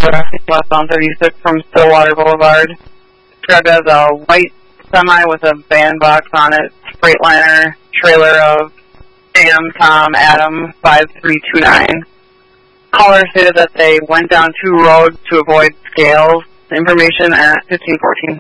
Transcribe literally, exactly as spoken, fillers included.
west on thirty-six from Stillwater Boulevard. Described as a white semi with a band box on it, Freightliner trailer of Sam, Tom, Adam, five three two nine. Caller stated that they went down two roads to avoid scales. Information at fifteen fourteen.